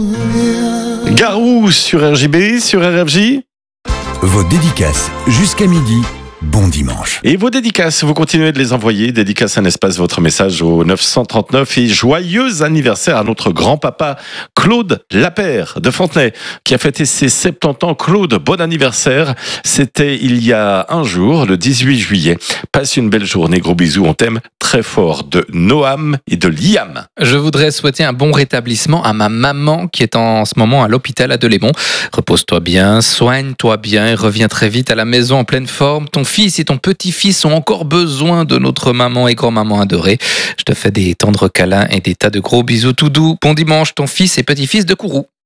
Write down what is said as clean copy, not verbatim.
Garou sur RJB, sur RFJ. Vos dédicaces jusqu'à midi. Bon dimanche. Et vos dédicaces, vous continuez de les envoyer. Dédicace un espace, votre message au 939. Et joyeux anniversaire à notre grand-papa Claude Lapère de Fontenay, qui a fêté ses 70 ans. Claude, bon anniversaire. C'était il y a un jour, le 18 juillet. Passe une belle journée. Gros bisous. On t'aime très fort, de Noam et de Liam. Je voudrais souhaiter un bon rétablissement à ma maman qui est en ce moment à l'hôpital à Delémont. Repose-toi bien, soigne-toi bien et reviens très vite à la maison en pleine forme. Ton fils et ton petit-fils ont encore besoin de notre maman et grand-maman adorée. Je te fais des tendres câlins et des tas de gros bisous tout doux. Bon dimanche, ton fils et petit-fils de Kourou.